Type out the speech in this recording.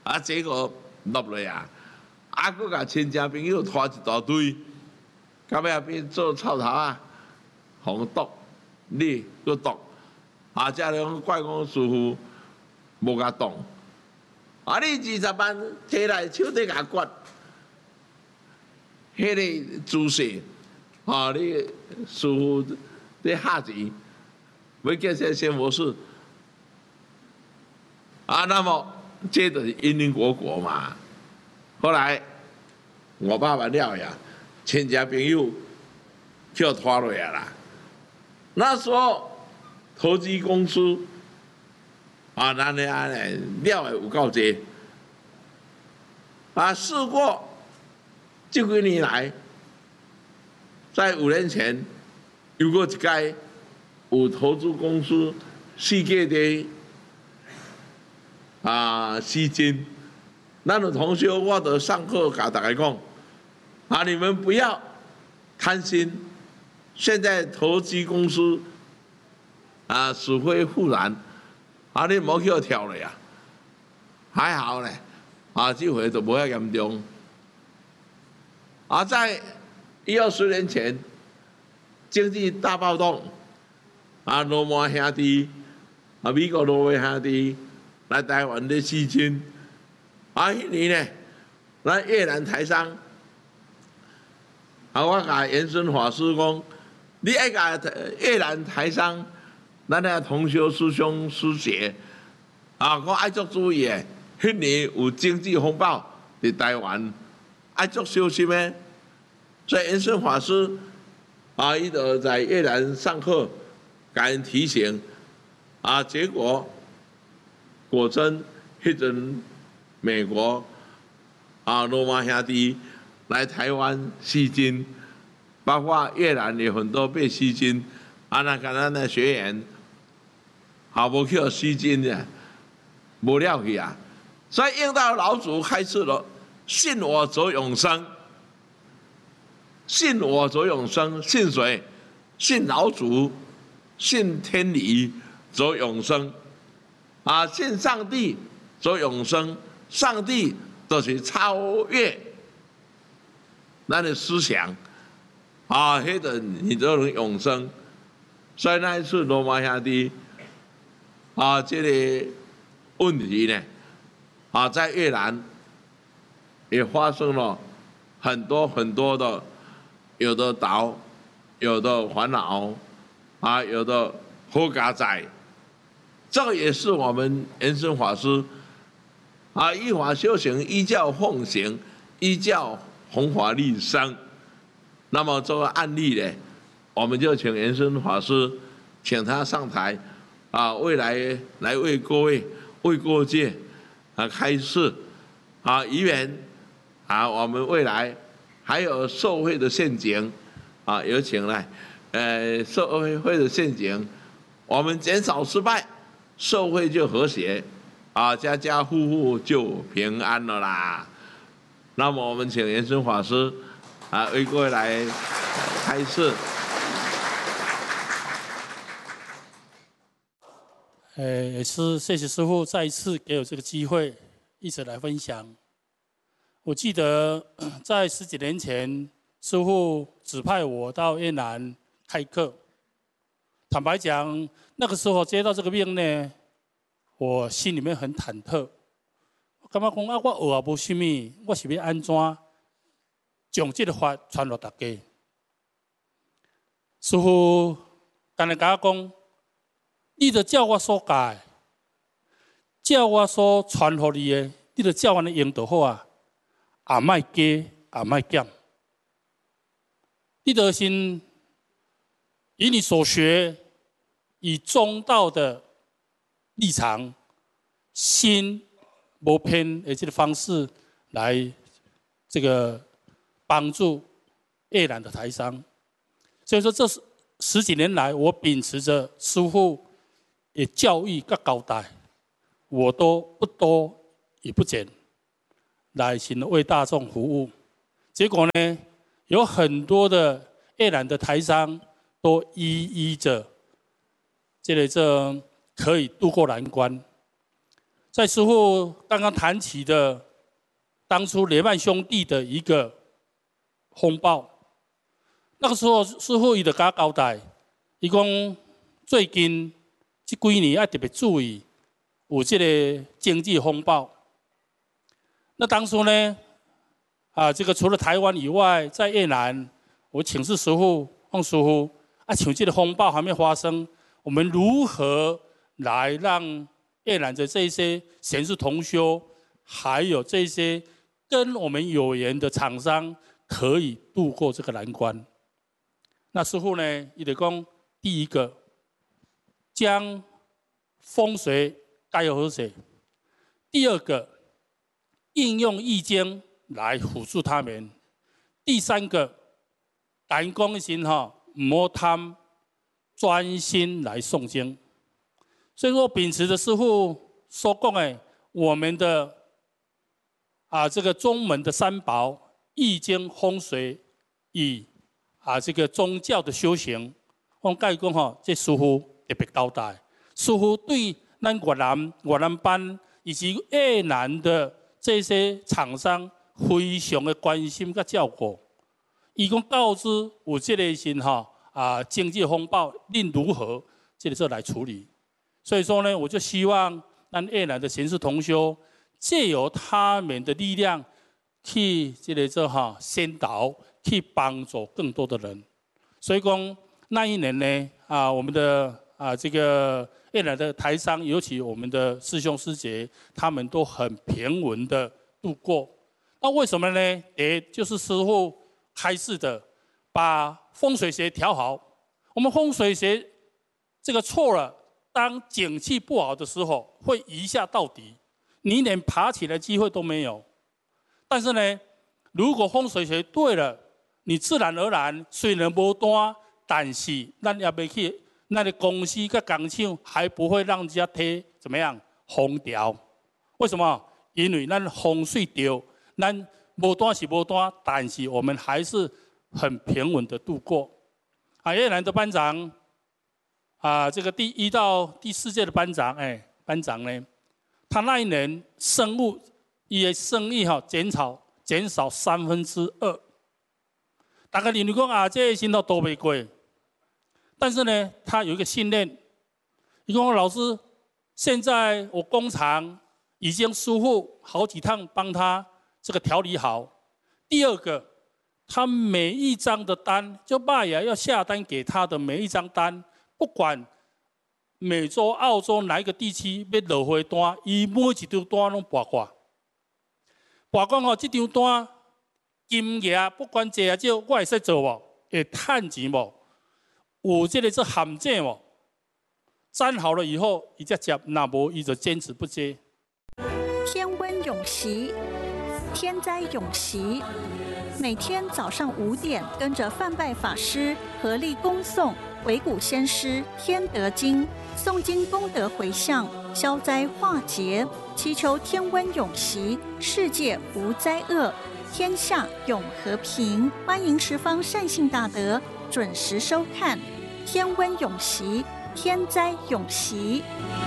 结果落落啊，佫甲亲戚朋友拖一大堆，到尾变做臭头啊，防毒，你佫毒，才拢怪讲师傅无甲动，你20万摕来手底甲刮，迄个姿势，你师傅咧下钱，要建设仙佛寺，那么这就是因因果果嘛。后来500万了呀，亲戚朋友叫拖落来啦。那时候投资公司咱咧安尼了的有够济，试过这几年来，在5年前有过一届有投资公司世界的吸金。咱有同学，我都上课甲大家讲，你们不要贪心。现在投资公司死灰复燃，你唔好去跳了呀。还好呢，这回就无遐严重。在10-20年前，经济大暴动，罗马兄弟，美国罗马兄弟来台湾的吸金。迄年呢，咱越南台商，我甲延伸法师讲，你爱甲越南台商，咱的同修师兄师姐，我爱足注意的。迄年有经济风暴伫台湾，爱足小心的。所以延伸法师伊就在越南上课，甲因提醒，结果果真迄阵。美国罗马兄弟来台湾吸金，包括越南有很多被吸金，那跟咱的学员无去吸金的，无了去啊。所以应到老祖开示了：信我则永生，信我则永生。信谁？信老祖，信天理则永生，信上帝则永生。上帝就是超越咱的思想，迄个你就能永生。所以那一次罗马兄弟，这个问题呢，在越南也发生了很多很多的，有的倒，有的烦恼，有的好家在。这个也是我们延伸法师。依法修行，依教奉行，依教弘法利生。那么这个案例呢，我们就请延伸法师，请他上台，未来来为各位、为各界开示，以免我们未来还有受贿的陷阱，有请来，受贿的陷阱，我们减少失败，受贿就和谐。家家户户就平安了啦。那么我们请延伸法师为各位来开示。 也是谢谢师父再一次给我这个机会，一起来分享。我记得在10几年前，师父指派我到越南开课。坦白讲，那个时候接到这个命呢，我心里面很忐忑，我感觉讲我学也无啥物，我是要安怎将这个法传给大家？师父刚才甲我讲，你着照我所教，照我所传给你的，你着照安尼用就好啊，也莫加，也莫减。你着先以你所学，以中道的立场，心无偏的这个方式来这个帮助越南的台商。所以说，这10几年来，我秉持着师父的教育跟交代，我都不多也不减，来为大众服务。结果呢，有很多的越南的台商都依着这可以渡过难关。 在师父刚刚谈起的当初雷曼兄弟的一个风暴，那个时候师父伊就甲我交代，伊讲最近这几年要特别注意有这个经济风暴。那当初呢，这个除了台湾以外，在越南，我请示师父，问师父，像这个风暴还没发生，我们如何来让越南的这些贤士同修，还有这些跟我们有缘的厂商，可以度过这个难关？那师父呢，也得讲，第一个，将风水该有和谐；第二个，应用易经来辅助他们；第三个，感公心唔好贪，专心来诵经。所以说，秉持着师父所讲的，我们的这个宗门的三宝，易经、风水与这个宗教的修行，我甲伊讲这师父特别交代。师父对咱越南班以及越南的这些厂商非常的关心甲照顾。伊讲告知有这个经济风暴，恁如何这个来处理？所以说呢，我就希望咱越南的贤士同修，借由他们的力量，去这个先导，去帮助更多的人。所以讲那一年呢，我们的这个越南的台商，尤其我们的师兄师姐，他们都很平稳的度过。那为什么呢？就是师父开示的，把风水学调好。我们风水学这个错了，当景气不好的时候，会一下到底，你连爬起来机会都没有。但是呢，如果风水学对了，你自然而然虽然无单，但是咱也袂去那个公司跟工厂还不会让人家贴怎么样封条？为什么？因为咱风水对，咱无单是无单，但是我们还是很平稳的度过。越南的班长，这个第1到第4届的班长，班长呢，他那一年生意减少2/3。大家认为讲这个薪头都袂过，但是呢，他有一个信念，他说老师，现在我工厂已经师傅好几趟帮他这个调理好。第二个，他每一张的单，就爸呀要下单给他的每一张单，不管美洲、澳洲哪一个地区要落回单，伊每一张单拢拔挂。拔讲这张单金额不管多啊少，我会使做无？会趁钱无？有这个是陷阱无？粘好了以后，伊才接，那无伊就坚持不接。 天温永习，天灾永习。每天早上5点，跟着范拜法师合力恭诵维古先师天德经，诵经功德回向，消灾化劫，祈求天温永习，世界无灾厄，天下永和平。欢迎十方善信大德准时收看天温永习，天灾永习。